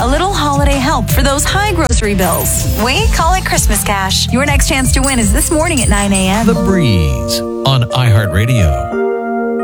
A little holiday help for those high grocery bills. We call it Christmas cash. Your next chance to win is this morning at 9 a.m. The Breeze on iHeartRadio.